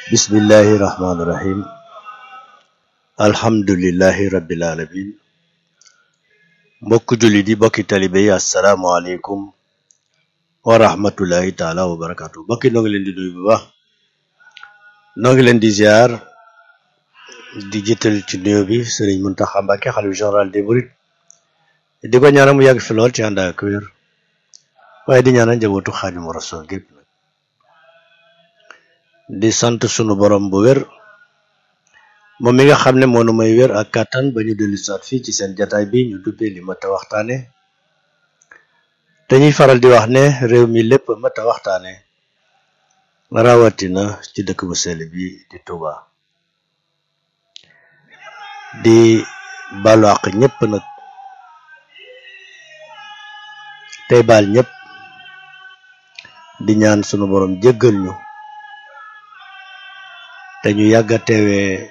bismillahi rahmaani rahim alhamdulillahi rabbil alamin mbokk julli di bokki talibe yi asalaamaaleykum wa rahmatullahi taala wa barakatu bokki noo ngi leen di nuyu bu baax noo ngi leen di ziar di jiital ci nuyu bi Sëriñ Muntaxa Mbàkke xalifa général des mourides di ko ñaanal mu yàgg fi lool ci ànd ak wér waaye di ñaanal njabootu Xaadimu Rasuul gépp nag di sant sunu borom bu wér moom mi nga xam ne moo nu may wér ak kàttan ba ñu dellu saat fii ci seen jataay bi ñu duppee li mat a waxtaane dañuy faral di wax ne réew mi lépp mat a waxtaane rawatina ci dëkk bu sell bi di Touba di balu àq ñëpp nag tey baal ñëpp di ñaan sunu borom jéggal ñu te ñu yàgg a teewee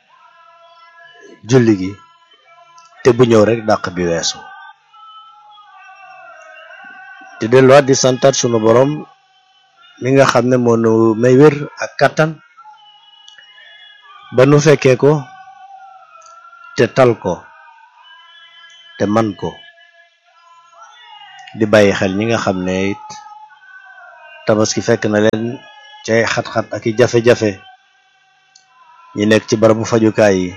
julli gi te bu ñëw rek dàq bi weesu te delluwaat di santaat sunu borom mi nga xam ne moo nu may wér ak kàttan ba nu fekkee ko te tal ko te man ko di bàyyi xel ñi nga xam ne it tabaski fekk na leen cay xat-xat ak i jafe-jafe ñi nekk ci barabu fajukaay yi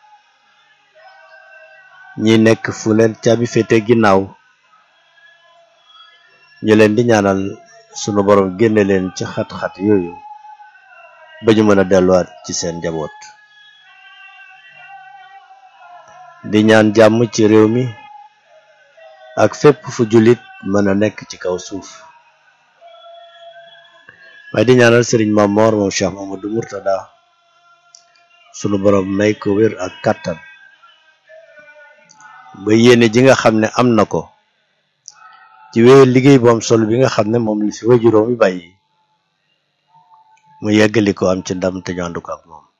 ñi nekk fu leen caabi féete ginnaaw ñu leen di ñaanal sunu borom génne leen ci xat-xat yooyu ba ñu mën a delluwaat ci seen njaboot di ñaan jàmm ci réew mi ak fépp fu jullit mën a nekk ci kaw suuf waaye di ñaanal Sëriñ Mamor moom Cheikh Mamadou Mourtada sunu borom may ko wér ak kàttan ba yéene ji nga xam ne am na ko ci wéyal liggéey bu am solo bi nga xam ne moom li fi wajuróom yi bàyyi mu yeggali ko am ci ndam te ñu ànd ko ak moom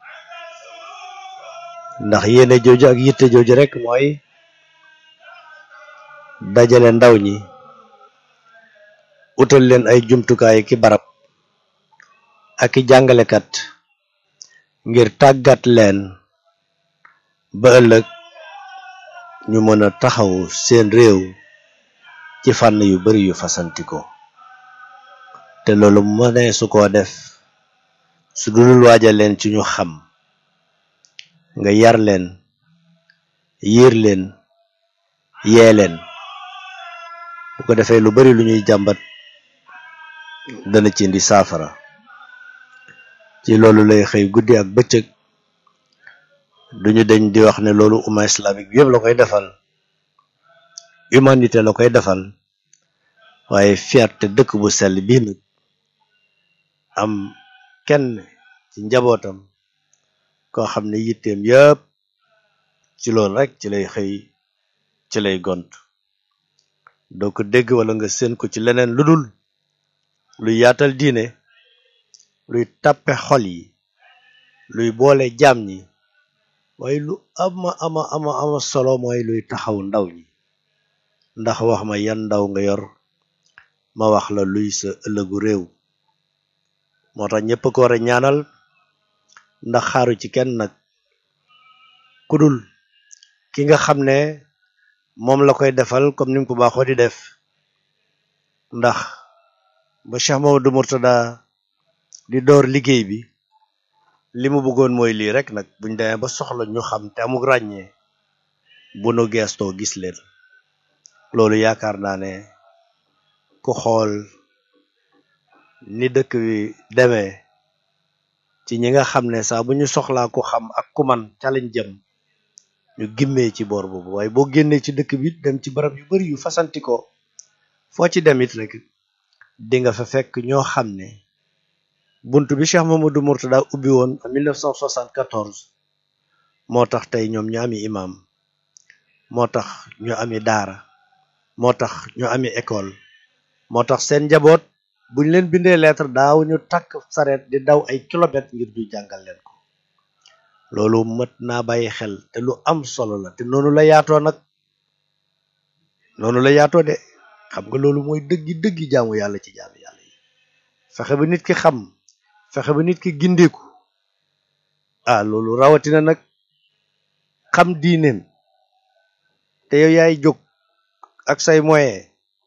ndax yéene jooju ak yitte jooju rek mooy dajale ndaw ñi utal leen ay jumtukaay ki barab ak i jàngalekat ngir tàggat leen ba ëllëg ñu mën a taxaw seen réew ci fànn yu bari yu fasanti ko te loolu mënee su ko def su dulul waajal leen ci ñu xam nga yar leen yiir leen yee leen bu ko defee lu bari lu ñuy jàmbat dana ci indi saafara ci loolu lay xëy guddi ak bëccëg duñu dañ di wax ne loolu umma islamique bi yëpp la koy defal humanité la koy defal waaye fierté dëkk bu sell bii nag am kenn ci njabootam koo xam ne yitteem yëpp ci loolu rek ci lay xëy ci lay gont doo ko dégg wala nga seen ko ci leneen lu dul luy yaatal diine luy tàppe xol yi luy boole jaam ñi waaye lu ama solo mooy luy taxaw ndaw ñi ndax wax ma yan ndaw nga yor ma wax la luy sa ëllëgu réew moo tax ñëpp ko war a ñaanal ndax xaaru ci kenn nag ku dul ki nga xam ne moom la koy defal comme ni mu ko baaxoo di def ndax ba Cheikh Mamadou Mourtada di door liggéey bi li mu bëggoon mooy lii rek nag buñ demee ba soxla ñu xam te amuk ràññee bu nu geestoo gis leen loolu yaakaar naa ne ku xool ni dëkk bi demee ci ñi nga xam ne saa bu ñu soxlaa ku xam ak ku man ca lañ jëm ñu gimmee ci boor boobu waaye boo génnee ci dëkk bi dem ci barab yu bari yu fasanti ko foo ci dem it rek di nga fa fekk ñoo xam ne bunt bi Cheikh Mamadou Mourtada ubbi woon en 1974 moo tax tey ñoom ñu ami imam moo tax ñu ami daara moo tax ñu ami école moo tax seen njaboot buñ leen bindee lettre daaw ñu takk sareet di daw ay kilomètres ngir ñu jàngal leen ko loolu mët naa bàyyi xel te lu am solo la te noonu la yaatoo nag noonu la yaatoo de xam nga loolu mooy dëggi jaamu yàlla ci jaamu yàlla yi fexe ba nit ki xam fexe ba nit ki gindeeku loolu rawatina nag xam diineem te yow yaay jóg ak say moyen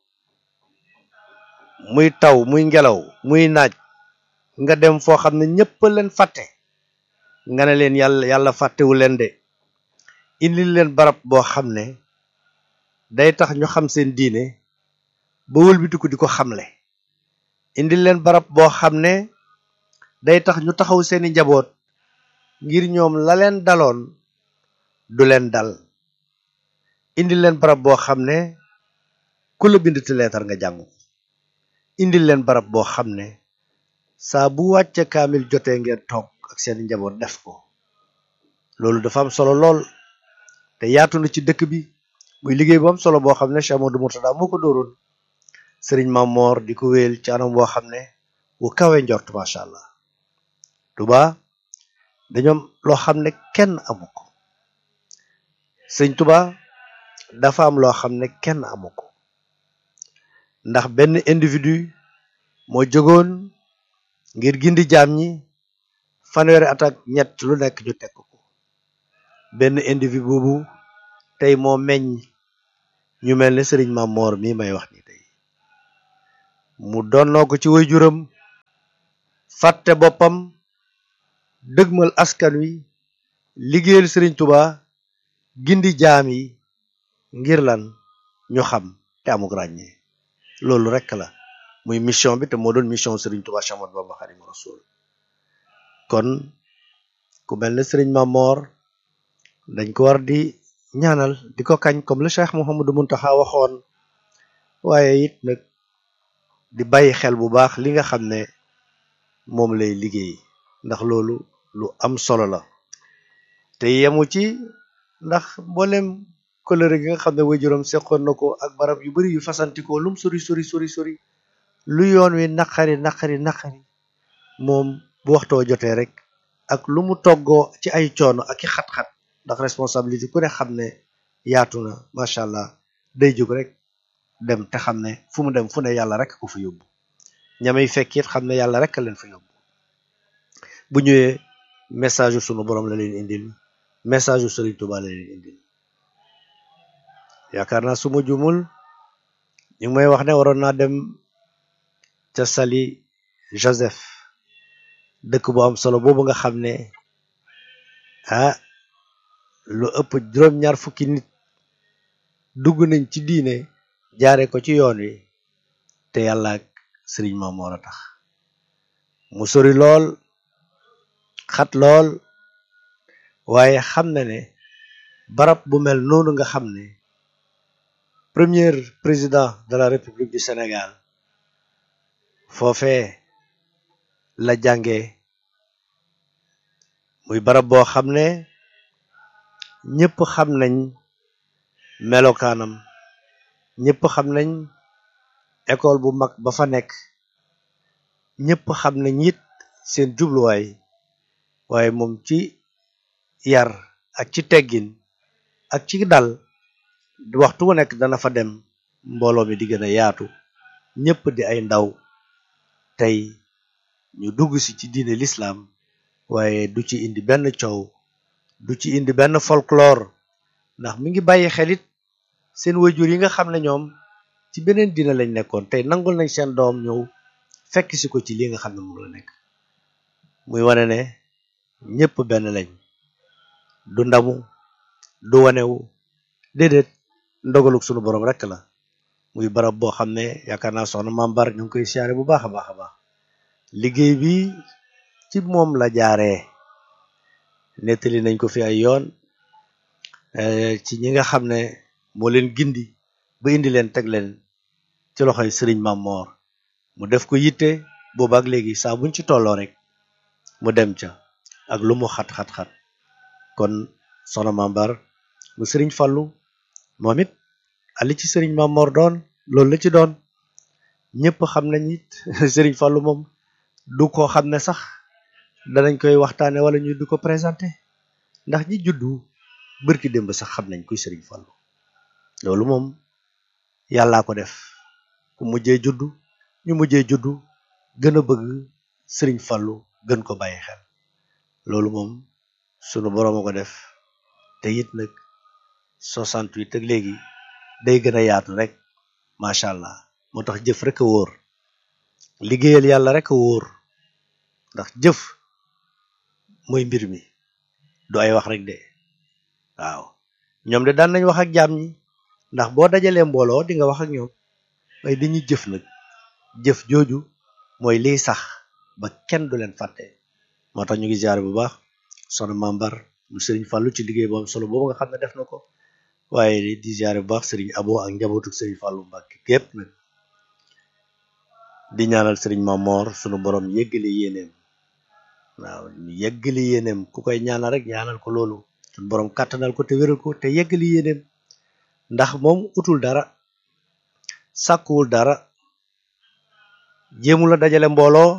muy taw muy ngelaw muy naaj nga dem foo xam ne ñëpp leen fàtte nga ne leen yàlla fàttewu leen de indil leen barab boo xam ne day tax ñu xam seen diine ba wëlbitiku di ko xamle indil leen barab boo xam ne day tax ñu taxaw seeni njaboot ngir ñoom la leen daloon du leen dal indil leen barab boo xam ne ku la bind te leetar nga jàngu indil leen barab boo xam ne saa bu wàcce kaamil jotee ngeen toog ak seeni njaboot def ko loolu dafa am solo lool te yaatu na ci dëkk bi muy liggéey bu am solo boo xam ne Cheikh Amadou Mourtada moo ko dóoroon sëriñ Mamor di ko wéel ci anam boo xam ne bu kawe njort macha allah Touba dañoom loo xam ne kenn amu ko sëñ Touba dafa am loo xam ne kenn amu ko ndax benn individu moo jógoon ngir gindi jaam ñi fanweeri at ak ñett lu nekk ñu teg ko benn individu boobu tey moo meññ ñu mel ne sëriñ Mamor mii may wax ni tey mu donnoo ko ci waajuram fàtte boppam dëgmal askan wi liggéeyal sëriñ Touba gindi jaam yi ngir lan ñu xam te amuk ràññee loolu rekk la muy mission bi te moo doon mission sëriñ Touba Cheikh Ahmadou Bamba Khadimu Rasul kon ku mel ne sëriñ Mamor dañ ko war di ñaanal di ko kañ comme le Cheikh Mouhamadou Mountakha waxoon waaye it nag di bàyyi xel bu baax li nga xam ne moom lay liggéey ndax loolu lu am solo la te yemu ci ndax mboolem kóllëre gi nga xam ne waajuram seqoon na ko ak barab yu bari yu fasantikoo lum sori sori lu yoon wi naqari moom bu waxtoo jotee rek ak lu mu toggoo ci ay coono ak i xat-xat ndax responsabilité ku ne xam ne yaatu na macha allah day jóg rek dem te xam ne fu mu dem fu ne yàlla rek ko fa yóbbu ñamay fekk it xam ne yàlla rek a leen fa yóbbu bu ñëwee message yu sunu borom la leen indil message yu Serigne Touba la leen indil yaakaar naa su ma jumul ñu ngi may wax ne waroon naa dem ca Saly Joseph dëkk bu am solo boobu nga xam ne lu ëpp juróom-ñaar fukki nit dugg nañ ci diine jaare ko ci yoon wi te yàlla ak sëriñ Mamor a tax mu sori lool xat lool waaye xam na ne barab bu mel noonu nga xam ne premier président de la République du Sénégal foofee la jànge muy barab boo xam ne ñëpp xam nañ melokaanam ñëpp xam nañ école bu mag ba fa nekk ñëpp xam nañ it seen jubluwaay waaye moom ci yar ak ci teggin ak ci dal waxtu wu nekk dana fa dem mbooloo mi di gën a yaatu ñëpp di ay ndaw tey ñu dugg si ci diine l'islam waaye du ci indi benn coow du ci indi benn folklore ndax mi ngi bàyyi xelit seen wajur yi nga xam ne ñoom ci beneen diine lañ nekkoon tey nangul nañ seen doom ñëw fekk si ko ci li nga xam ne moom la nekk muy wane ne ñëpp benn lañ du ndamu du wanewu déedéet ndogaluk sunu borom rek la muy barab boo xam ne yaakaar naa soxna mambar ñu ngi koy siyaare bu baax a baax a baax liggéey bi ci moom la jaaree nettali nañ ko fi ay yoon ci ñi nga xam ne moo leen gindi ba indi leen teg leen ci loxoy sëriñ Mamor mu def ko yitte boobaak léegi saa buñ ci tolloo rek mu dem ca ak lu mu xat-xat-xat kon soxna mambar mu sëriñ Fallu moom it ali ci sëriñ Mamor doon loolu la ci doon ñëpp xam nañ it sëriñ Fallu moom du ko xam ne sax danañ koy waxtaane wala ñu du ko présenté ndax ñi juddu bërki démb sax xam nañ kuy sëriñ Fallu loolu moom yàllaa ko def ku mujjee juddu ñu mujjee juddu gën a bëgg sëriñ Fallu gën ko bàyyi xel loolu moom sunu boroom a ko def te it nag 68 ak léegi day gën a yaatu rek macha allah moo tax jëf rek a wóor liggéeyal yàlla rek a wóor ndax jëf mooy mbir mi du ay wax rek de waaw ñoom de daan nañ wax ak jaam ñi ndax boo dajalee mbooloo di nga wax ak ñoom waaye dañuy jëf nag jëf jooju mooy liy sax ba kenn du leen fàtte moo tax ñu ngi ziare bu baax soxna Mambar mu Serigne Fallou ci liggéey bu am solo boobu nga xam ne def na ko waaye di ziare bu baax Serigne Abo ak njabootu Serigne Fallou Mbacke gépp nag di ñaanal Serigne Mamor sunu borom yeggali yéeneem waaw yeggali yéeneem ku koy ñaanal rek ñaanal ko loolu sunu borom kàttanal ko te wéral ko te yeggali yéeneem ndax moom utul dara sàkkuwul dara jéemu la dajale mbooloo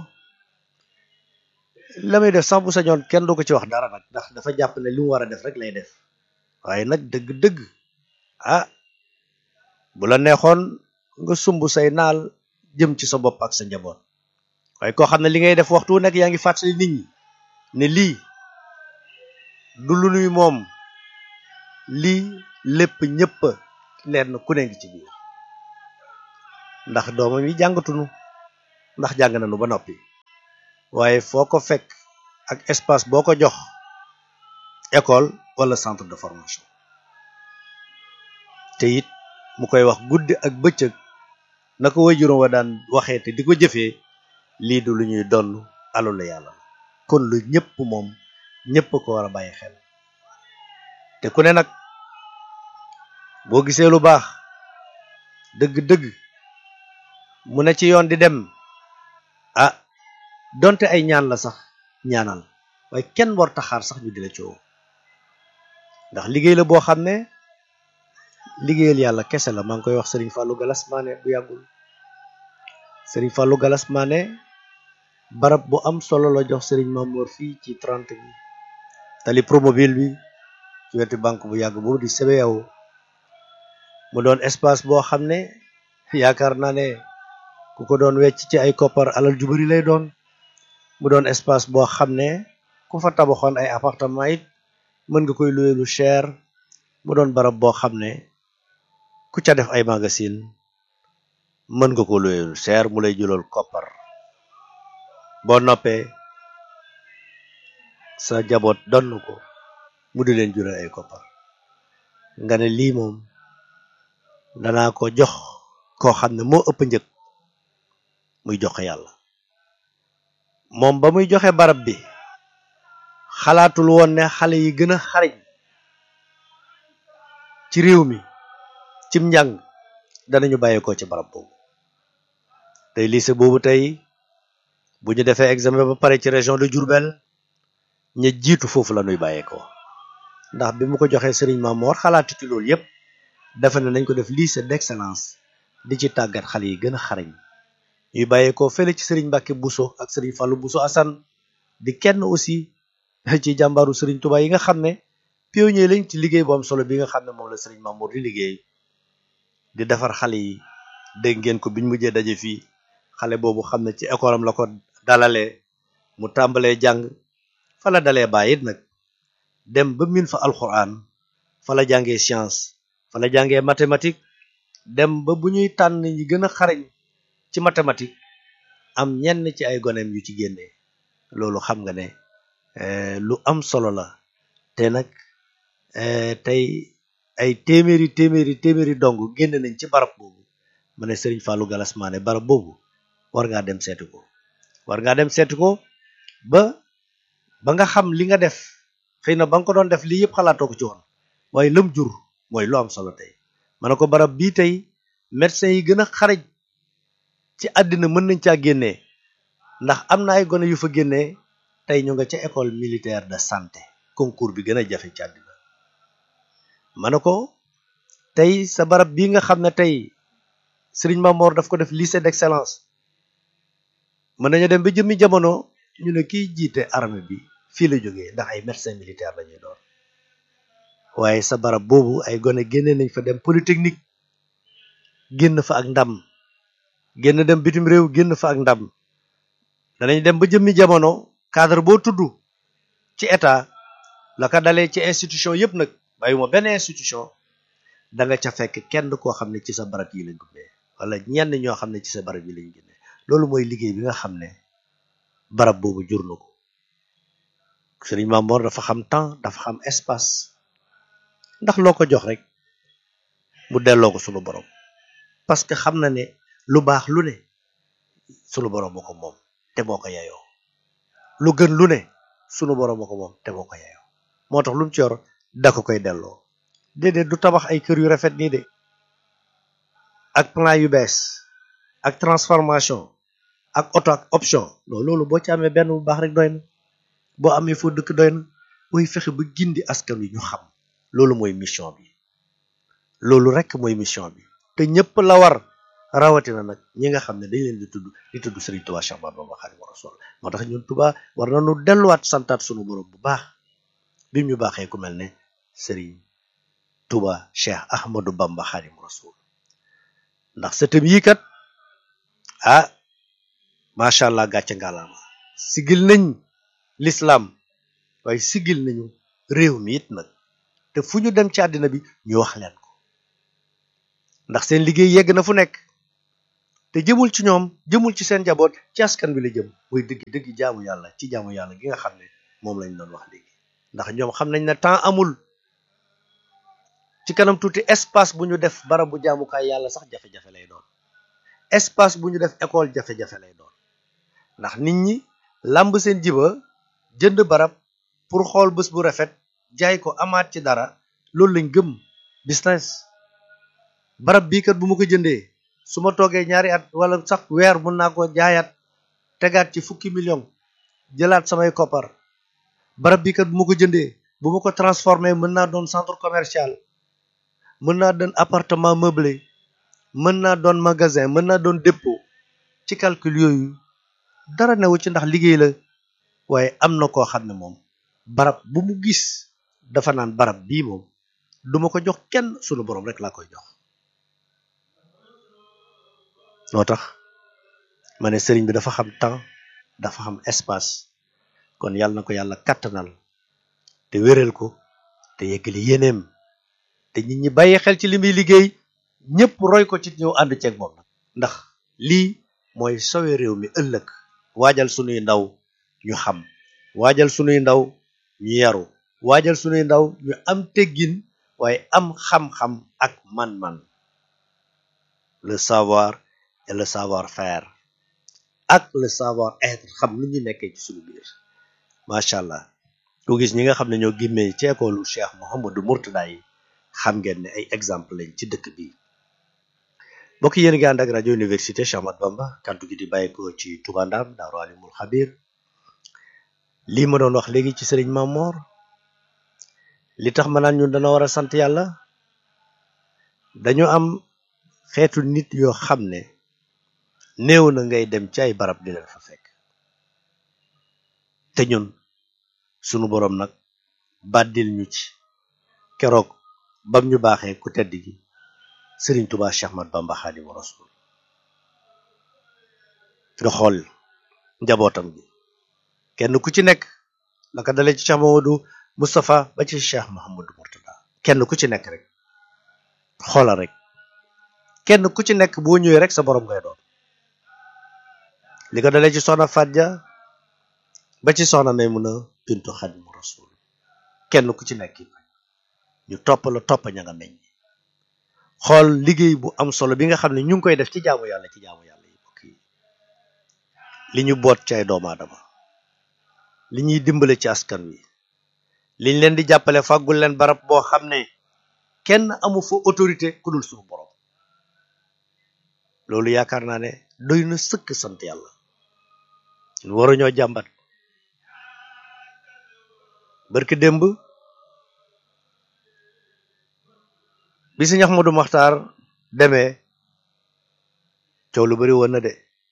la muy def sax bu sañoon kenn du ko ci wax dara nag ndax dafa jàpp ne li mu war a def rek lay def waaye nag dëgg-dëgg ah bu la neexoon nga sumb say naal jëm ci sa bopp ak sa njaboot waaye koo xam ne li ngay def waxtu wu nekk yaa ngi fàttali nit ñi ne lii du lu nuy moom lii lépp ñëpp leen ku ne ngi ci biir ndax doomam yi jàngatunu ndax jàng nañu ba noppi waaye foo ko fekk ak espace boo ko jox école wala centre de formation te it mu koy wax guddi ak bëccëg na ko waajuram wa daan waxee te di ko jëfee lii du lu ñuy donn alalu yàlla la kon lu ñëpp moom ñëpp ko war a bàyyi xel te ku ne nag boo gisee lu baax dëgg-dëgg mu ne ci yoon di dem ah donte ay ñaan la sax ñaanal waaye kenn war taxaar sax ñu di la coow ndax liggéey la boo xam ne liggéeyal yàlla kese la maa ngi koy wax Serigne Fallou Galas Mané bu yàggul Serigne Fallou Galas Mané barab bu am solo la jox Serigne Mamour fii ci 30 bi tali promobile bi ci wetu banque bu yàgg boobu di CBAO mu doon espace boo xam ne yaakaar naa ne ku ko doon wecc ci ay koppar alal ju bari lay doon mu doon espace boo xam ne ku fa tabaxoon ay appartement it mën nga koy louer lu cher mu doon barab boo xam ne ku ca def ay magasin mën nga ko louer lu cher mu lay jëlool koppar boo noppee sa jaboot donn ko mu di leen jural ay koppar nga ne lii moom danaa ko jox koo xam ne moo ëpp njëg muy joxe yàlla moom ba muy joxe barab bi xalaatul woon ne xale yi gën a xariñ ci réew mi cim njàng danañu bàyyeekoo ci barab boobu tey lycée boobu tey bu ñu defee examen ba pare ci région de Diourbel ña jiitu foofu la ñuy bàyyeekoo ndax bi mu ko joxee Serigne Mamor xalaatu ci loolu yépp dafa ne nañ ko def lycée d'excellence di ci tàggat xale yi gën a xarañ ñuy bàyyeekoo fële ci Serigne Mbacke Bousso ak Serigne Fallou Bousso Assane di kenn aussi ci jàmbaaru Serigne Touba yi nga xam ne pionnier lañ ci liggéey bu am solo bi nga xam ne moom la Serigne Mamour di liggéey di defar xale yi dégg ngeen ko biñ mujjee daje fii xale boobu xam ne ci école am la ko dalalee mu tàmbalee jàng fa la dalee bàyyit nag dem ba min fa alxuraan fa la jàngee science fa la jàngee mathématique dem ba bu ñuy tànn ñi gën a xarañ ci mathématique am ñenn ci ay goneem yu ci génnee loolu xam nga ne lu am solo la te nag tey ay téeméeri dong génn nañ ci barab boobu ma ne Serigne Fallou Galas Mané barab boobu war ngaa dem seetu ko ba nga xam li nga def xëy na ba nga ko doon def lii yëpp xalaatoo ko ci woon waaye lëm jur mooy lu am solo tey ma ne ko barab bii tey médecin yi gën a xarañ ci àddina mën nañ caa génnee ndax am na ay gone yu fa génnee tey ñu nga ca école militaire de santé concours bi gën a jafe ci àddina ma ne ko tey sa barab bii nga xam ne tey Serigne Mamor daf ko def lycée d'excellence mën nañu dem ba jëmmi jamono ñu ne kiy jiite armée bi fii la jógee ndax ay médecin militaire lañuy doon waaye sa barab boobu ay gone génne nañ fa dem polytechnique génn fa ak ndam génn dem bitim réew génn fa ak ndam danañ dem ba jëmmi jamono cadre boo tudd ci état la ka dalee ci institution yëpp nag bàyyiwuma benn institution da nga ca fekk kenn koo xam ne ci sa barab yi lañ gubbee wala ñenn ñoo xam ne ci sa barab yi lañ génnee loolu mooy liggéey bi nga xam ne barab boobu jur na ko Sëriñ Mamor dafa xam temps dafa xam espace ndax loo ko jox rek mu delloo ko sunu borom parce que xam na ne lu baax lu ne sunu borom moo ko moom te moo ko yeyoo lu gën lu ne sunu borom moo ko moom te moo ko yeyoo moo tax lu mu ci yor da ko koy delloo déedéet du tabax ay kër yu rafet nii de ak plan yu bees ak transformation ak auto ak option non loolu boo ci amee benn bu baax rek doy na boo amee foo dëkk doy na mooy fexe ba gindi askan wi ñu xam loolu mooy mission bi loolu rek mooy mission bi te ñëpp la war rawatina nag ñi nga xam ne dañ leen di tudd Serigne Touba Cheikh Ahmadou Bamba Khadimu Rasul moo tax ñun Touba war nañu delluwaat santaat sunu borom bu baax bi ñu baaxee ku mel ne Serigne Touba Cheikh Ahmadou Bamba Khadimu Rasul ndax sëtëm yii kat macha allah gàcce ngalaama sigil nañ l'islam waaye sigil nañu réew mi it nag te fu ñu dem ci àddina bi ñu wax leen ko ndax seen liggéey yegg na fu nekk te jëmul ci ñoom jëmul ci seen njaboot ci askan bi la jëm muy dëgg jaamu yàlla ci jaamu yàlla gi nga xam ne moom lañ doon wax léegi ndax ñoom xam nañ ne temps amul ci kanam tuuti espace bu ñu def barabu jaamukaay yàlla sax jafe-jafe lay doon espace bu ñu def école jafe-jafe lay doon ndax nit ñi làmb seen jiba jënd barab pour xool bés bu rafet jaay ko amaat ci dara loolu lañ gëm business barab bii kat bu ma ko jëndee su ma toogee ñaari at wala sax weer mun naa ko jaayaat tegaat ci fukki million jëlaat samay koppar barab bii kat bu ma ko jëndee bu ma ko transformé mën naa doon centre commercial mën naa doon appartement meublé mën naa doon magasin mën naa doon dépôt ci calcul yooyu dara newu ci ndax liggéey la waaye am na koo xam ne moom barab bu mu gis dafa naan barab bii moom duma ko jox kenn sunu borom rek laa koy jox moo tax ma ne sëriñ bi dafa xam temps dafa xam espace kon yàlla na ko yàlla kattanal te wéral ko te yeggali yéeneem te nit ñi bàyyi xel ci li muy liggéey ñëpp roy ko ci ñëw ànd ceeg moom nag ndax lii mooy sowe réew mi ëllëg waajal sunuy ndaw ñu xam waajal sunuy ndaw ñu yaru waajal sunuy ndaw ñu am teggin waaye am xam-xam ak man-man le savoir et le savoir-faire ak le savoir-être xam lu ñu nekkee ci sunu biir macha allah ku gis ñi nga xam ne ñoo gimmee ci école Cheikh Mouhamadou Mourtada yi xam ngeen ne ay exemple lañ ci dëkk bi mbokk yéen ngi ànd ak rajo université Cheikh Ahmadou Bamba kaddu gi di bàyyi ko ci Touba Ndam Daaru Alimul Xabir lii ma doon wax léegi ci Sëriñ Mamor li tax ma naan ñun dana war a sant yàlla dañu am xeetu nit yoo xam ne néew na ngay dem ci ay barab di leen fa fekk te ñun sunu boroom nag bàddil ñu ci keroog bam ñu baaxee ku tedd gi Sëriñ Tuubaa Cheikh Ahmadou Bamba Xaadimu Rasuul nga xool njabootam gi kenn ku ci nekk la ko dalee ci Cheikh Mamadou Moustapha ba ci Cheikh Mouhamadou Mourtada kenn ku ci nekk rek xoolal rek kenn ku ci nekk boo ñëwee rek sa borom ngay doon li ko dalee ci soxna Fadja ba ci soxna Maymuna bintu Xaadimu Rasuul kenn ku ci nekk ñu topp la topp ña nga meññ xool liggéey bu am solo bi nga xam ne ñu ngi koy def ci jaamu yàlla yi bokk yi li ñu boot ci ay doomu aadama li ñuy dimbale ci askan wi liñ leen di jàppale fàggul leen barab boo xam ne kenn amu fa autorité ku dul suñu borom loolu yaakaar naa ne doy na sëkk sant yàlla ñu waruñoo jàmbat barki démb bi si Ahmadou Makhtar demee coow lu bari woon na de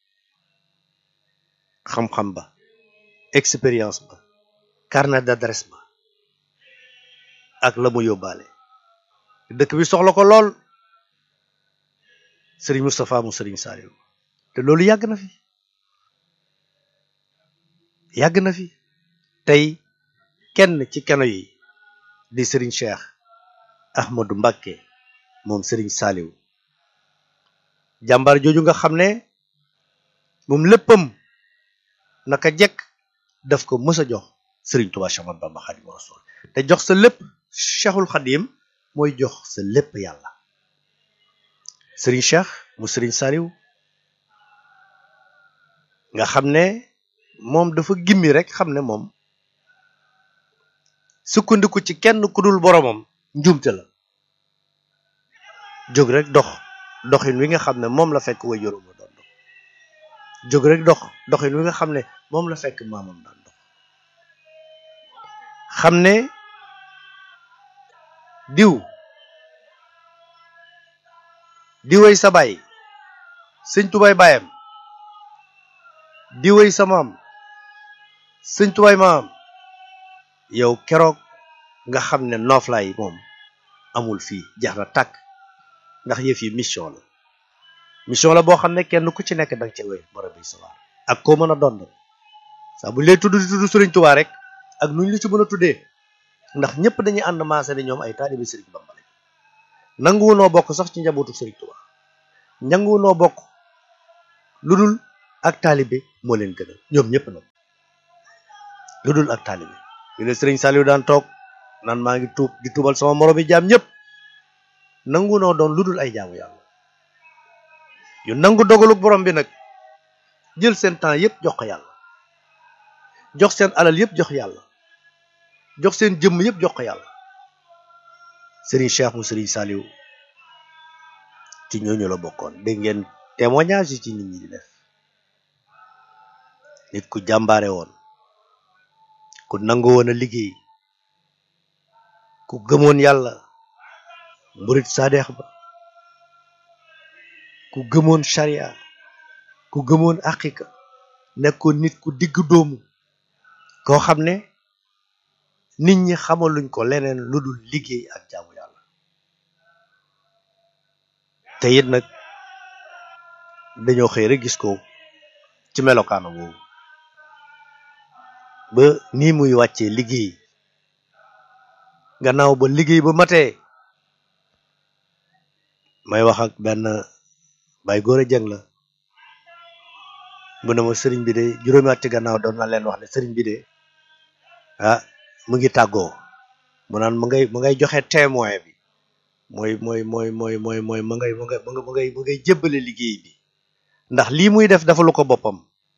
xam-xam ba expérience ba carnet d'adresse ba ak la mu yóbbaale dëkk bi soxla ko lool Serigne Moustapha mu Serigne Saliou te loolu yàgg na fi yàgg na fi. tey kenn ci keno yi di Serigne Cheikh Ahmadou Mbacké moom Serigne Saliou, jàmbaar jooju nga xam ne moom léppam naka jekk daf ko mës a jox Serigne Touba Cheikh Ahmadou Bamba Khadimu Rasul. te jox sa lépp Cheikhul Khadim mooy jox sa lépp yàlla. Serigne Cheikh mu Serigne Saliou nga xam ne moom dafa gimmi rek xam ne moom sukkandiku ci kenn ku dul boromam njuumte la. jóg rek doxin wi nga xam ne moom la fekk way juróom doon dox. jóg rek doxin wi nga xam ne moom la fekk maamam daan dox. xam ne diway sa baay sëñ Tubaay baayam, diway sa maam sëñ Tubaay maam. yow keroog nga xam ne nooflaay moom amul fii, jeex na tàkk. ndax yëf yi mission la boo xam ne kenn ku ci nekk danga ca wéy bara bi sawaar ak koo mën a doon. saa bu ñu lay tudd di tudd Sëriñ Tuubaa rek ak nuñ la ci mën a tuddee, ndax ñëpp dañuy ànd maase ne ñoom ay taalibe Sëriñ Bamba lañ. nanguwu noo bokk sax ci njabootu Sëriñ Tuubaa, nanguwu noo bokk lu dul ak taalibe moo leen gënal ñoom ñëpp nag, lu dul ak taalibe. ñu ne Sëriñ Saliou daan toog naan maa ngi tuub di tuubal sama moromi jaam ñëpp. nangu noo doon lu dul ay jaamu yàlla yu nangu dogaluk borom bi nag, jël seen temps yëpp jox ko yàlla, jox seen alal yëpp jox yàlla, jox seen jëmm yëpp jox ko yàlla. Serigne Cheikh mu Serigne Saliou ci ñooñu la bokkoon. dégg ngeen témoignage yi ci nit ñi di def. nit ku jàmbaare woon, ku nangu woon a liggéey, ku gëmoon yàlla, murit saadeex ba, ku gëmoon sharia, ku gëmoon aqiqa, nekkoon nit ku digg doomu, koo xam ne nit ñi xamaluñ ko leneen lu dul liggéey ak jaamu yàlla. te it nag dañoo xëy rek gis ko ci melokaano boobu ba nii muy wàccee liggéey. gannaaw ba liggéey ba matee, may wax ak benn bay góor a jëng la, mu ne ma sëriñ bi de juróomi at ci gannaaw doon na leen wax ne sëriñ bi de mu ngi tàggoo. mu naan mu ngay joxe témoin bi, mooy mu ngay jébbale liggéey bi, ndax lii muy def dafa lu ko boppam.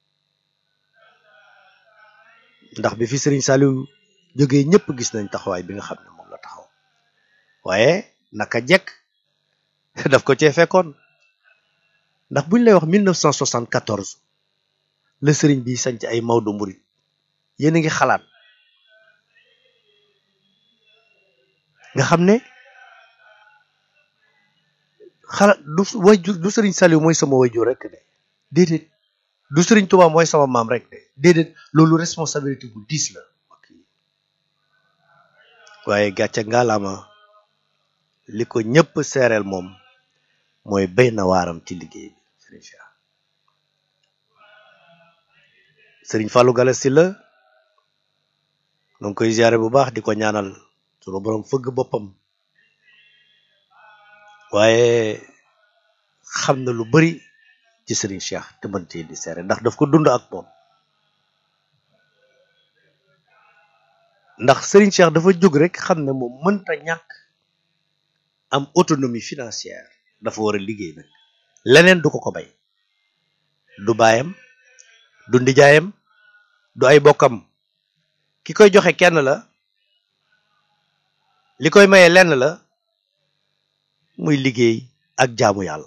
ndax bi fi Sëriñ Saliou jógee ñëpp gis nañ taxawaay bi nga xam ne moom la taxaw, waaye naka jekk daf ko cee fekkoon. ndax buñ lay wax 1974 la sëriñ bi sanc ay Maodo Mouride, yéen a ngi xalaat nga xam ne du Sëriñ Saliou mooy sama wayjur rek de déedéet, du Sëriñ Tuubaa mooy sama maam rek de déedéet, loolu responsabilité bu diis la. waaye gàcce ngalaama li ko ñëpp seereel moom mooy béy na waaram ci liggéey bi. Sëriñ Cheikh, Sëriñ Fallou Galass Sylla ma ngi koy ziare bu baax, di ko ñaanal sunu borom fëgg boppam, waaye xam na lu bari ci Sëriñ Cheikh te mën cee di seere ndax daf ko dund ak moom. ndax Sëriñ Cheikh dafa jóg rek xam ne moom mënta ñàkk am autonomie financière, dafa war a liggéey nag, leneen du ko bay. du baayam, du ndijaayam, du ay bokkam. ki koy joxe kenn la, li koy maye lenn la, muy liggéey ak jaamu yàlla.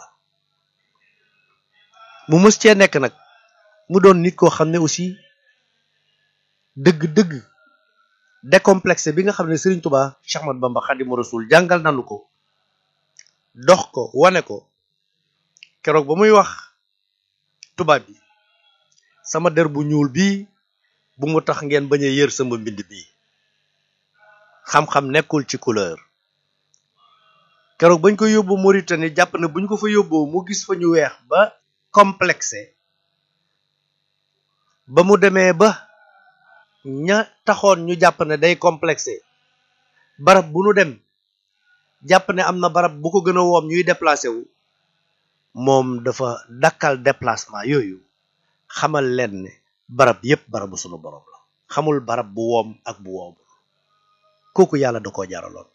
mu mës cee nekk nag, mu doon nit koo xam ne aussi dëgg-dëgg décomplexé bi nga xam ne Serigne Touba Cheikh Ahmadou Bamba Khadimu Rasul jàngal nanu ko, dox ko, wane ko. keroog ba muy wax tubaab bi, sama der bu ñuul bii bu mu tax ngeen bañ a yër sama mbind bii, xam-xam nekkul ci couleur. keroog bañ ko yóbbu Mauritanie jàpp na buñ ko fa yóbboo mu gis fa ñu weex ba complexé, ba mu demee ba ña taxoon ñu jàpp ne day complexé barab bu nu dem jàpp ne am na barab bu ko gën a woom ñuy déplacé wu moom dafa dakkal déplacement yooyu xamal leen ne barab yépp barabu sunu borom la xamul barab bu woom ak bu woomul kooku yàlla da koo jaraloon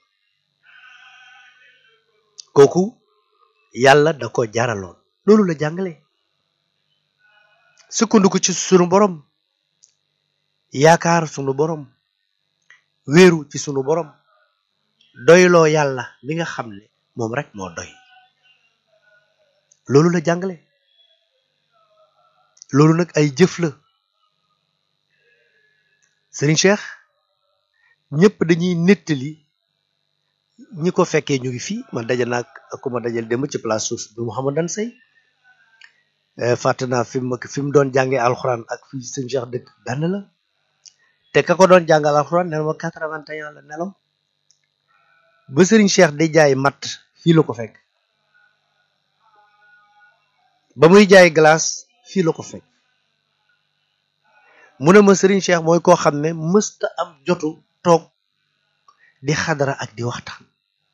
kooku yàlla da ko jaraloon loolu la jàngale sukkandiku ci sunu borom yaakaar sunu borom wéeru ci sunu borom doyloo yàlla mi nga xam ne moom rek moo doy loolu la jàngale loolu nag ay jëf la Serigne Cheikh ñëpp dañuy nettali ñi ko fekkee ñu ngi fii man daje naag ku ma dajal dem ci place suuf bi Mouhamadan Sey fàtte naa fi mu doon jàngee alxuraan ak fi Serigne Cheikh dëkk benn la te ka ko doon jàngal alxuraan nee na ma 81 la nelaw ba Serigne Cheikh di jaay matt fii la ko fekk ba muy jaay glace fii la ko fekk mu ne ma Serigne Cheikh mooy koo xam ne mësta am jotu toog di xadara ak di waxtaan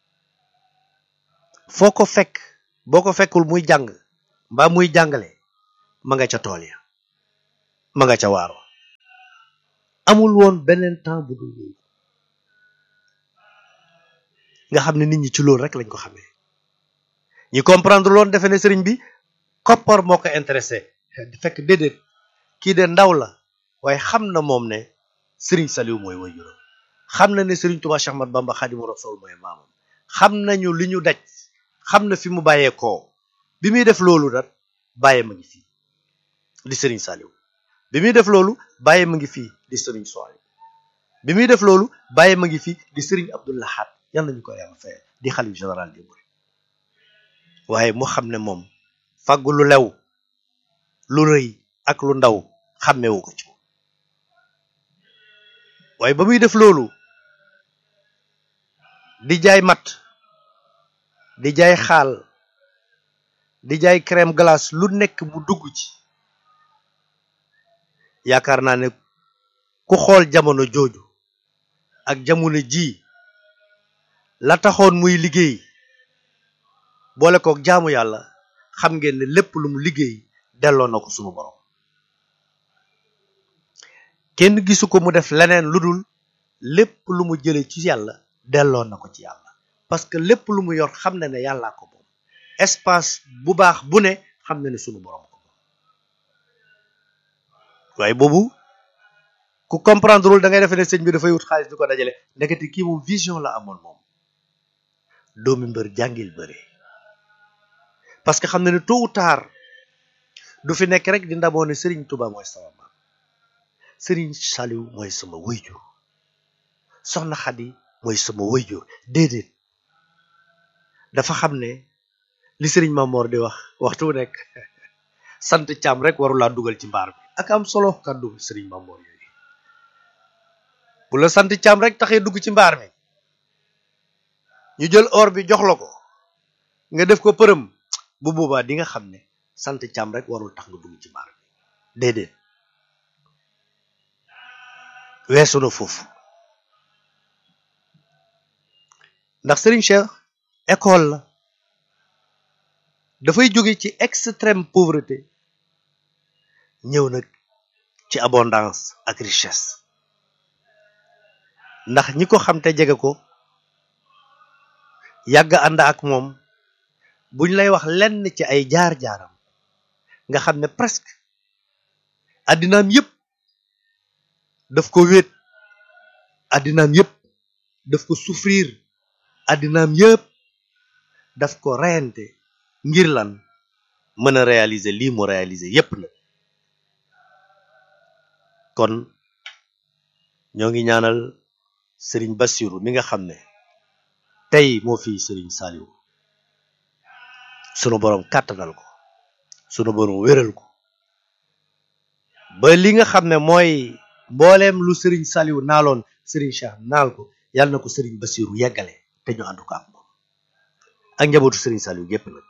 foo ko fekk boo ko fekkul muy jàng mbaa muy jàngale ma nga ca tool ya ma nga ca waaro amul woon beneen temps bu dul loolu nga xam ne nit ñi ci loolu rek lañ ko xamee ñi comprendre loon defe ne sëriñ bi koppar moo ko intéressé fekk déedéet kii de ndaw la waaye xam na moom ne sëriñ Saliou mooy waajuram xam na ne sëriñ Touba Cheikh Ahmadou Bamba Khadimu Rasul mooy maamam xam nañu li ñu daj xam na fi mu bàyyeekoo bi muy def loolu nag bàyyi ma ngi fii di sëriñ Saliou bi muy def loolu bàyyi ma ngi fii di sëriñ Sohaybu bi muy def loolu bàyyi ma ngi fii di sëriñ Abdou Lahad yal nañu ko yàlla fayal di xalif général des mourides waaye mu xam ne moom fàggu lu lew lu rëy ak lu ndaw xàmmewu ko ci moom waaye ba muy def loolu di jaay mat di jaay xaal di jaay crème glace lu nekk mu dugg ci yaakaar naa ne ku xool jamono jooju ak jamono ji la taxoon muy liggéey boole kook jaamu yàlla xam ngeen ne lépp lu mu liggéey delloo na ko sunu borom kenn gisu ko mu def leneen lu dul lépp lu mu jële ci yàlla delloo na ko ci yàlla parce que lépp lu mu yor xam na ne yàllaa ko moom espace bu baax bu ne xam na ne sunu borom ko moom waaye boobu ku comprendre wul da ngay defe ne sëñ bi dafay wut xaalis di ko dajale ndekete kii moom vision la amoon moom doomi mbër jàngil bëre parce que xam na ne tôt ou tard du fi nekk rek di ndamoo ne Serigne Touba mooy sama maam Serigne Saliou mooy sama wayjur soxna Xadi mooy sama wayjur déedéet dafa xam ne li Serigne Mamor di wax waxtu wu nekk sant Caam rek warulaa dugal ci mbaar bi ak am solo kàddu Serigne Mamor yooyu bu la sant Caam rek taxee dugg ci mbaar mi ñu jël or bi jox la ko nga def ko përëm bu boobaa di nga xam ne sant Caam rek warul tax nga dugg ci mbaar bi déedéet weesu na foofu ndax Serigne Cheikh école la dafay jóge ci extrême pauvreté ñëw nag ci abondance ak richesse ndax ñi ko xam te jege ko yàgg ànd ak moom buñ lay wax lenn ci ay jaar-jaaram nga xam ne presque addinaam yépp daf ko wéet addinaam yépp daf ko souffrir addinaam yépp daf ko reyante ngir lan mën a réaliser lii mu réaliser yépp nag kon ñoo ngi ñaanal Serigne Bassirou mi nga xam ne tey moo fi Serigne Saliou sunu borom kàttanal ko sunu borom wéral ko ba li nga xam ne mooy mbooleem lu Serigne Saliou naaloon Serigne Cheikh naal ko yàlla na ko Serigne Bassirou yeggale te ñu ànd ko ak moom ak njabootu Serigne Saliou gépp nag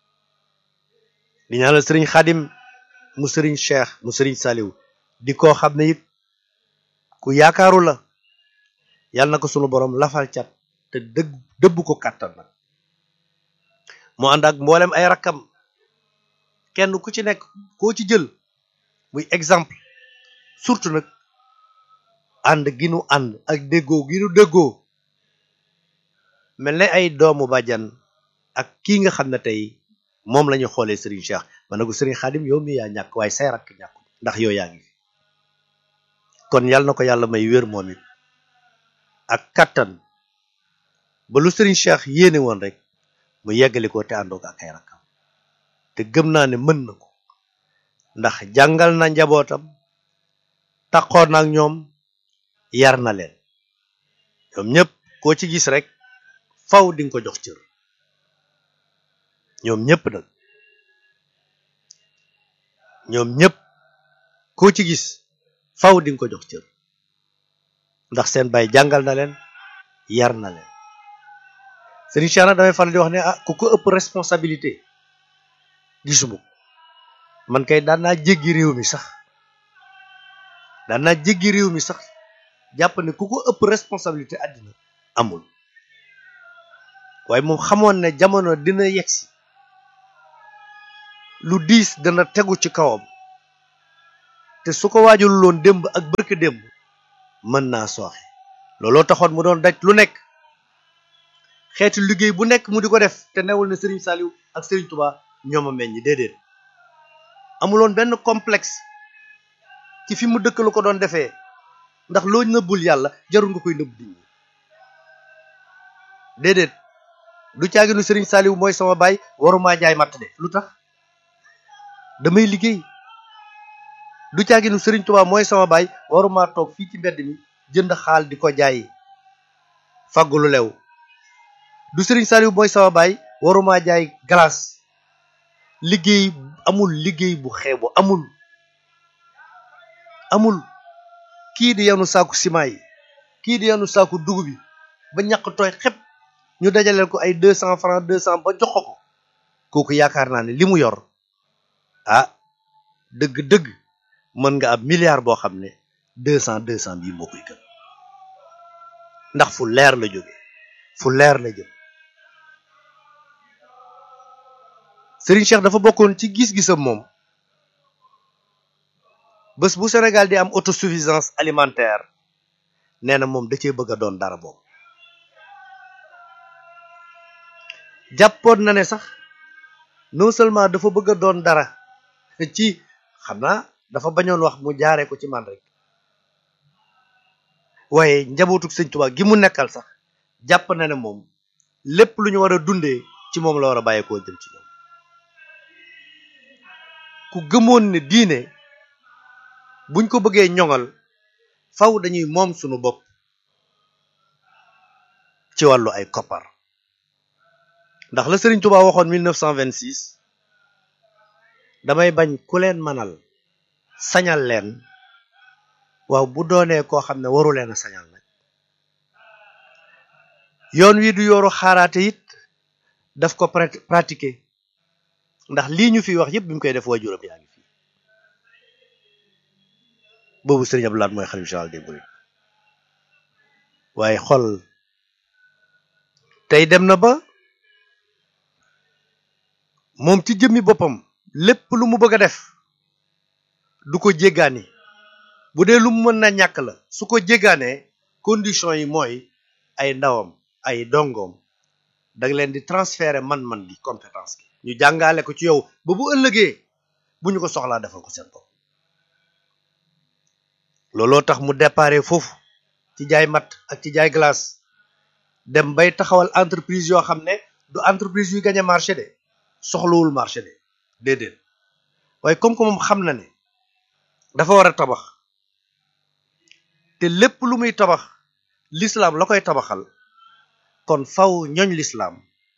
di ñaanal Serigne Khadim mu Serigne Cheikh mu Serigne Saliou di koo xam ne it ku yaakaaru la yàlla na ko sunu borom lafal cat te dëbb ko kàttan nag mu ànd ak mboolem ay rakkam kenn ku ci nekk koo ci jël muy exemple surtout nag ànd gi nu ànd ak déggoo gi nu déggoo mel ne ay doomu bàjjan ak kii nga xam ne tey moom la ñu xoolee Serigne Cheikh ma ne ko Serigne Khadim yow mi yaa ñàkk waaye say rakk ñàkk ndax yow yaa ngi fi kon yàlla na ko yàlla may wér moom it ak kattan ba lu Serigne Cheikh yéene woon rek mu yeggali ko te àndoo ak ay rakkam te gëm naa ne mën na ko ndax jàngal na njabootam taxoon na ak ñoom yar na leen ñoom ñëpp koo ci gis rek faw di nga ko jox cër ñoom ñëpp nag ñoom ñëpp koo ci gis faw di nga ko jox cër ndax seen baay jàngal na leen yar na leen Serigne Cheikh nag damay faral di wax ne ku ko ëpp responsabilité gisuma ko man kay daan naa jéggi réew mi sax jàpp ne ku ko ëpp responsabilité àddina amul waaye moom xamoon ne jamono dina yegsi lu diis dana tegu ci kawam te su ko waajul loon démb ak bërka démb mën naa sooxe looloo taxoon mu doon daj lu nekk xeetu liggéey bu nekk mu di ko def te newul ne Serigne Saliou ak Serigne Touba ñoom a meññ déedéet amuloon benn complexe ci fi mu dëkk lu ko doon defee ndax loo nëbbul yàlla jarul nga koy nëbb nit ñi déedéet du caaginu Serigne Saliou mooy sama baay waruma jaay matt de lu tax damay liggéey du caaginu Serigne Touba mooy sama baay waruma toog fii ci mbedd mi jënd xaal di ko jaay faggu lu lew du Serigne Saliou mooy sama baay waruma jaay glace liggéey amul liggéey bu xeebu amul kii di yanu saaku ciment yi kii di yanu saaku dugub bi ba ñàkk tooy xepp ñu dajaleel ko ay 200 francs 200 ba jox ko kooku yaakaar naa ne li mu yor dëgg-dëgg mën nga ab milliard boo xam ne 200 bii moo koy gën ndax fu leer la jóge fu leer la jëm Serigne Cheikh dafa bokkoon ci gis-gisam moom bés bu Sénégal di am autosuffisance alimentaire nee na moom da cee bëgg a doon dara boobu jàppoon na ne sax non seulement dafa bëgg a doon dara ci xam naa dafa bañoon wax mu jaaree ko ci man rek waaye njabootu Sëñ Tuubaa gi mu nekkal sax jàpp na ne moom lépp lu ñu war a dundee ci moom la war a bàyyeekoo jëm ci ñoom ku gëmoon ne diine buñ ko bëggee ñoŋal faw dañuy moom sunu bopp ci wàllu ay koppar ndax la Serigne Touba waxoon 1926 damay bañ ku leen manal sañal leen waaw bu doonee koo xam ne waru leen a sañal nag yoon wi du yooru xaaraate it daf ko pratiquer ndax lii ñu fi wax yëpp bi mu koy def waajuram yaa ngi fi boobu Serigne Abdou Lahad mooy xalifa général des mourides waaye xol tey dem na ba moom ci jëmmi boppam lépp lu mu bëgg a def du ko jéggaani bu dee lu mu mën na ñàkk la su ko jéggaanee condition yi mooy ay ndawam ay dongoom da nga leen di transférer man-man gi compétence gi ñu jàngale ko ci yow ba bu ëllëgee bu ñu ko soxlaa defal ko seen bopp looloo tax mu déparé foofu ci jaay matt ak ci jaay glace dem bay taxawal entreprise yoo xam ne du entreprise yu gagné marché de soxlawul marché de déedéet waaye comme que moom xam na ne dafa war a tabax te lépp lu muy tabax l'islam la koy tabaxal kon faw ñooñ l'islam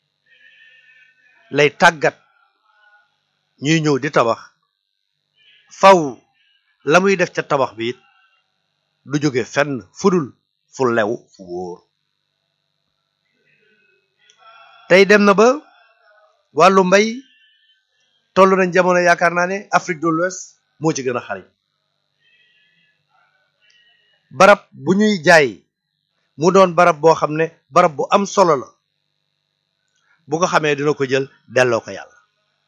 lay tàggat ñuy ñëw di tabax faw la muy def ca tabax bi it du jóge fenn fudul fu lew fu wóor tey dem na ba wàllu mbay toll nañ jamono yaakaar naa ne Afrique de l'Ouest moo ci gën a xarañ barab bu ñuy jaay mu doon barab boo xam ne barab bu am solo la bu ko xamee dina ko jël delloo ko yàlla.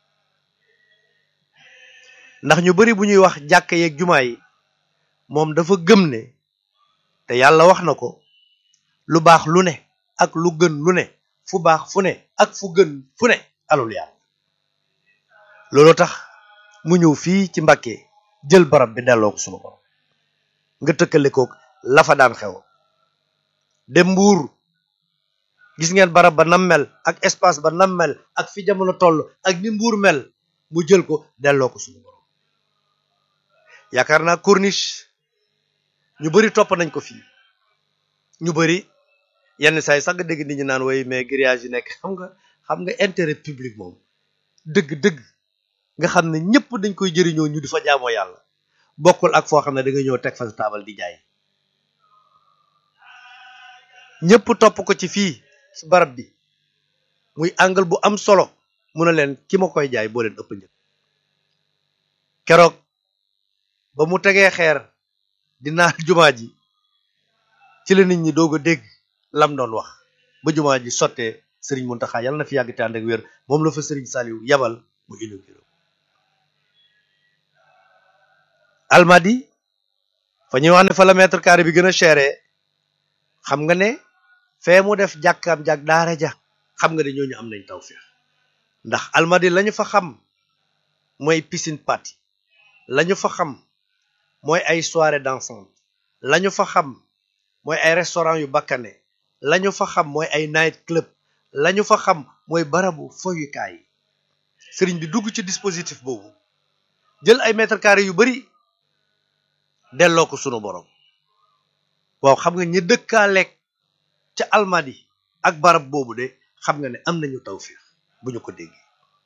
ndax ñu bari bu ñuy wax jàkka yeeg jumaa yi moom dafa gëm ne te yàlla wax na ko lu baax lu ne ak lu gën lu ne fu baax fu ne ak fu gën fu ne alul yàlla. loolu tax mu ñëw fii ci Mbàkke jël barab bi delloo ko sunu borom nga tëkkale koog la fa daan xew. dem Mbuur gis ngeen barab ba nam mel ak espace ba nam mel ak fi jamono toll ak ni Mbuur mel mu jël ko delloo ko sunu borom. yaakaar naa corniche ñu bari topp nañ ko fii ñu bari yenn saa yi sax nga dégg nit ñi naan way mais grillage yi nekk xam nga intérêt public moom dëgg-dëgg nga xam ne ñëpp dañ koy jëriñoo ñu di fa jaamoo yàlla bokkul ak foo xam ne da nga ñëw teg fa sa taabal di jaay. ñëpp topp ko ci fii ci barab bi muy angle bu am solo mu ne leen ki ma koy jaay boo leen ëpp njëkk. keroog ba mu tegee xeer di naal jumaa ji ci la nit ñi doog a dégg lam doon wax ba jumaa ji sottee Serigne Mountakha yàlla na fi yàgg te ànd ak wér moom la fa Serigne Saliou yabal mu inauguré. Almadi fa ñuy wax ne fa la mètre carré bi gën a chéré xam nga ne fee mu def jàkkaam jàkk daara ja xam nga ne ñooñu am nañ tawfeex ndax Almadi lañu fa xam mooy piscine party lañu fa xam mooy ay soirée dansante lañu fa xam mooy ay restaurant yu bakkane lañu fa xam mooy ay night club lañu fa xam mooy barabu foyukaay yi. sëriñ bi dugg ci dispositif boobu jël ay mètre carré yu bari delloo ko sunu borom. waaw xam nga ñi dëkkaaleeg ca Almadi ak barab boobu de xam nga ne am nañu tawfeex bu ñu ko déggee.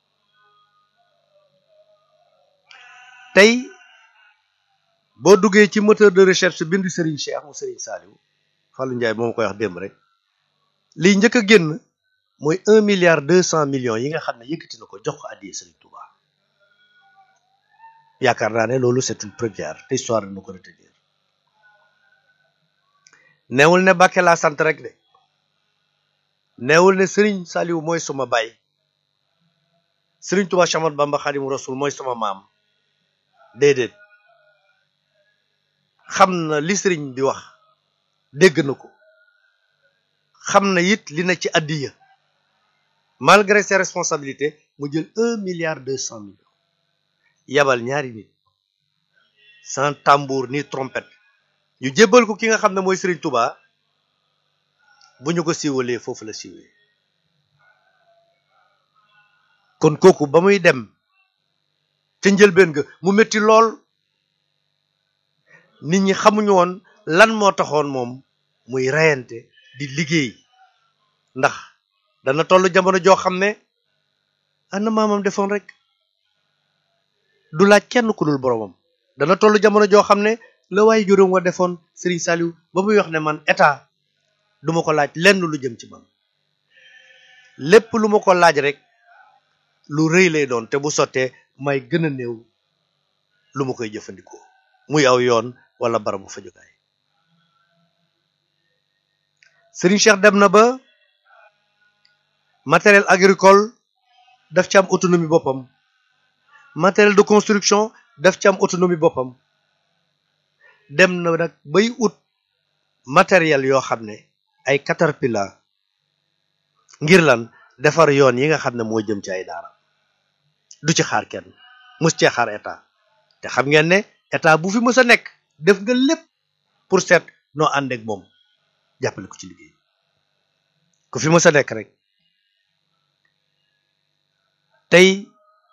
tey boo duggee ci moteur de recherche bind Serigne Cheikh mu Serigne Saliou Fallou Ndiaye moo koy wax démb rek liy njëkk a génn mooy 1,2 milliard yi nga xam ne yëkkati na ko jox ko addiya Serigne Touba. yaakaar naa ne loolu c'est une première te histoire na ko retenir. neewul ne Bakke laa sant rek de neewul ne Serigne Saliou mooy sama baay Serigne Touba Cheikh Ahmadou Bamba Khadimu Rasul mooy sama maam déedéet. xam na li Serigne bi wax dégg na ko xam na it li na ci addiya malgré ses responsabilités mu jël 1,2 milliard yabal ñaari nit sans tambour ni trompette ñu jébbal ko ki nga xam ne mooy Serigne Touba bu ñu ko siiwalee foofu la siiwee. kon kooku ba muy dem ca njëlbeen ga mu metti lool nit ñi xamuñu woon lan moo taxoon moom muy reyante di liggéey ndax dana toll jamono joo xam ne ana maamam defoon rek du laaj kenn ku dul boromam. dana toll jamono joo xam ne la waaye juróom wa defoon Serigne Saliou ba muy wax ne man état duma ko laaj lenn lu jëm ci man lépp lu ma ko laaj rek lu rëy lay doon te bu sottee may gën a néew lu ma koy jëfandikoo muy aw yoon wala barabu fajukaay. Serigne Cheikh dem na ba matériel agricole daf ci am autonomie boppam matériel de construction daf ci am autonomie boppam dem na nag bay ut matériel yoo xam ne ay caterpillar ngir lan defar yoon yi nga xam ne moo jëm ci ay daara du ci xaar kenn mus cee xaar état te xam ngeen ne état bu fi mës a nekk def nga lépp pour seet noo ànd ak moom jàppale ko ci liggéey ku fi mës a nekk rek. tey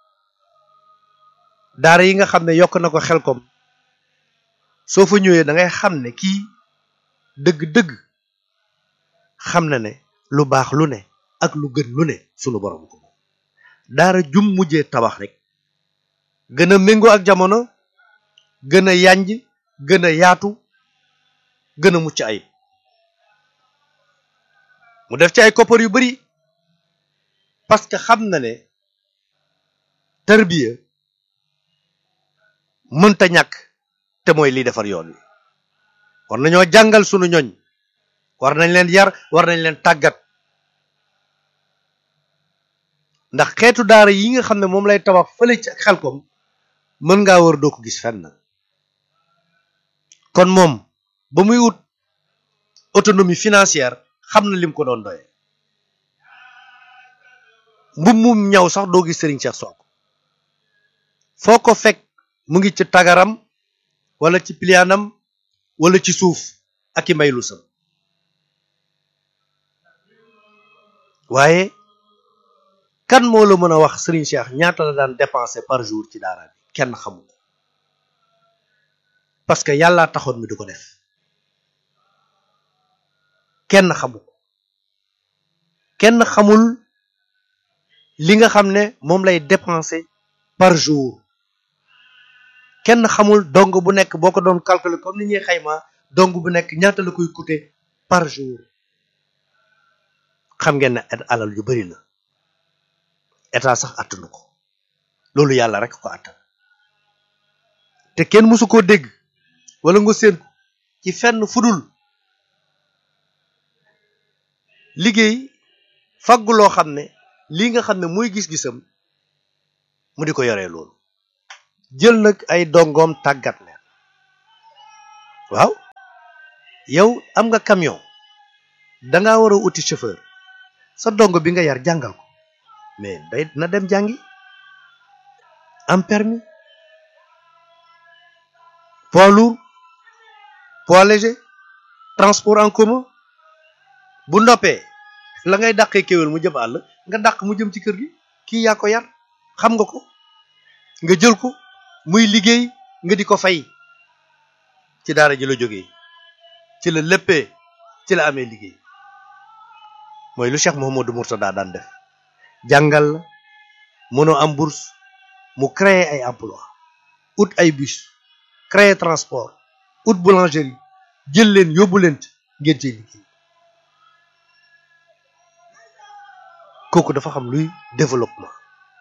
daara yi nga xam ne yokk na ko Xelkom soo fa ñëwee da ngay xam ne kii dëgg-dëgg xam na ne lu baax lu ne ak lu gën lu ne sunu borom ko moom. daara jum mujjee tabax rek gën a méngoo ak jamono gën a yanj gën a yaatu gën a mucc ayib mu def ci ay koppar yu bari parce que xam na ne tarbiya mënta ñàkk te mooy liy defar yoon wi war nañoo jàngal sunu ñoñ, war nañ leen yar, war nañ leen tàggat, ndax xeetu daara yi nga xam ne moom lay tabax fële ci Xelkom mën ngaa wër doo ko gis fenn. kon moom ba muy wut autonomie financière xam na lim ko doon doye. mbub mum ñaw sax doo gis Serigne Cheikh Sonko, foo ko fekk mu ngi ci tagaram wala ci plianam wala ci suuf ak i mbay lu sam. waaye kan moo la mën a wax Serigne Cheikh ñaata la daan dépenser par jour ci daara bi? kenn xamu ko, parce que yàllaa taxoon mi du ko def. kenn xamu ko, kenn xamul li nga xam ne moom lay dépenser par jour. kenn xamul dong bu nekk boo ko doon calculer comme ni ñuy xayma dong bu nekk ñaata la koy coûter par jour. xam ngeen ne alal yu bari la, état sax attanu ko, loolu yàlla rek ko attan. te kenn mësu koo dégg wala nga seen ko ci fenn fudul liggéey faggu loo xam ne lii nga xam ne mooy gis-gisam mu di ko yoree loolu. jël nag ay dongoom tàggat leen. waaw yow am nga camion, danga war a uti chauffeur, sa dongo bi nga yar jàngal ko, mais day na dem jàngi am permis, poids lourd, poids léger, transport en commun. bu ndoppee la ngay dàqee kéwél mu jëm àll nga dàq mu jëm ci kër gi. kii yaa ko yar, xam nga ko, nga jël ko muy liggéey nga di ko fay. ci daara ji la jógee, ci la léppee, ci la amee liggéey. mooy lu Cheikh Mouhamadou Mourtada daan def, jàngal la mënoo am bourse mu créer ay emploi, ut ay bus, créer transport, ut boulangerie, jël leen yóbbu leen ngeen cee liggéey. kooku dafa xam luy développement.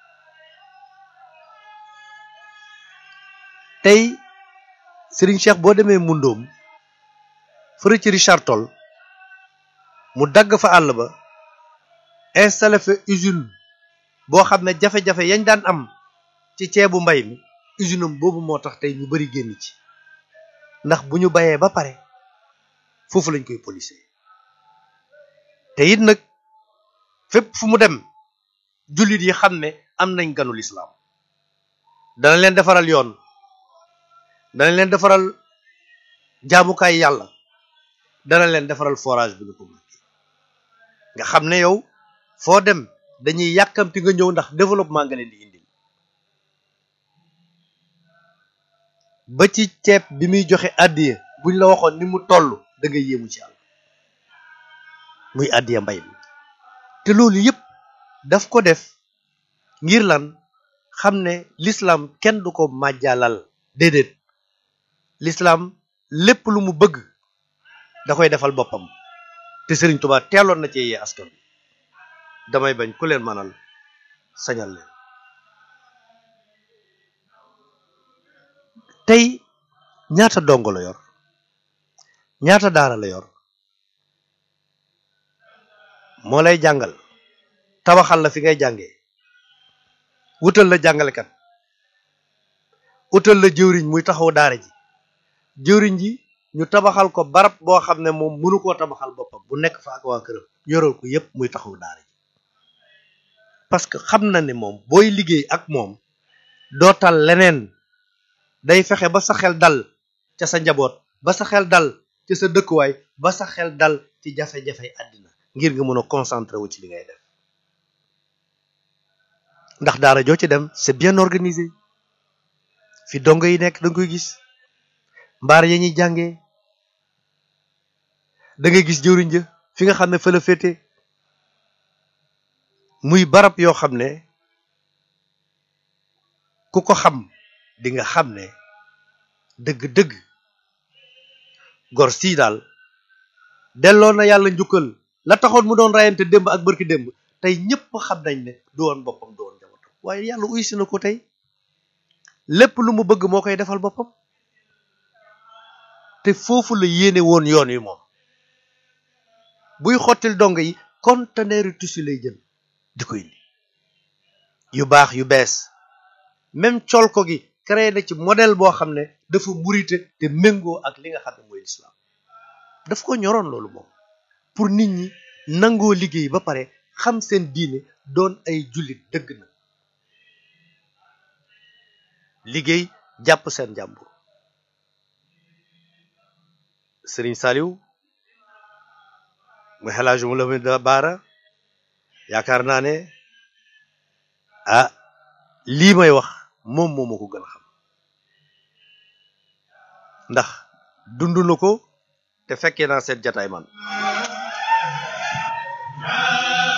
tey Serigne Cheikh boo demee Mundoom fële ci Richard Toll mu dagg fa àll ba installé fa usine boo xam ne jafe-jafe yañ daan am ci ceebu mbay mi, usine am boobu moo tax tey ñu bari génn ci, ndax bu ñu bayee ba pare foofu lañ koy polisé. te it nag fépp fu mu dem jullit yi xam ne am nañ ganul islaam, dana leen defaral yoon, dana leen defaral jaamukaay yàlla, dana leen defaral forage bi ñu ko bëgg. nga xam ne yow foo dem dañuy yàkkamti nga ñëw ndax développement nga leen di indil. ba ci ceeb bi muy joxe addiya buñ la waxoon ni mu toll da nga yéemu ci yàlla, muy addiya mbay mi. te loolu yëpp daf ko def ngir lan? xam ne l'islam kenn du ko màjjalal, déedéet. l'islam lépp lu mu bëgg da koy defal boppam. te Serigne Touba teeloon na ci yee askan bi. damay bañ ku leen manal sañal leen. tey ñaata dongo la yor, ñaata daara la yor, moo lay jàngal, tabaxal la fi ngay jàngee, wutal la jàngalekat, wutal la jëwriñ muy taxaw daara ji. jëwriñ ji ñu tabaxal ko barab boo xam ne moom mënu koo tabaxal boppam, bu nekk fa ak waa këram, yoral ko yépp muy taxaw daara ji. parce que xam na ne moom booy liggéey ak moom dootal leneen, day fexe ba sa xel dal ca sa njaboot, ba sa xel dal ci sa dëkkuwaay, ba sa xel dal ci jafe-jafe àddina, ngir nga mën a concentré wu ci li ngay def. ndax daara joo ci dem c'est bien organisé, fi dongo yi nekk da nga koy gis, mbaar ya ñuy jàngee da ngay gis jëwriñ ja fi nga xam ne fa la féete, muy barab yoo xam ne ku ko xam di nga xam ne dëgg-dëgg gor sii daal delloo na yàlla njukkal. la taxoon mu doon rayante démb ak bërki démb, tey ñëpp xam nañ ne du woon boppam, du woon njabootam, waaye yàlla uysi na ko tey. lépp lu mu bëgg moo koy defal boppam. te foofu la yéene woon yoon wi moom buy xottil dong yi conteneur tissu lay jël di ko indi yu baax yu bees même col ko gi créé na ci modèle boo xam ne dafa murite te méngoo ak li nga xam ne mooy lislaam daf ko ñoroon loolu moom pour nit ñi nangoo liggéey ba pare xam seen diine doon ay jullit dëgg na liggéey jàpp seen jàmbur Sëriñ Saliou mu xelaaju mu la mu da baara yaakaar naa ne lii may wax moom moo ma ko gën a xam ndax dund na ko te fekkee naa seen jataay man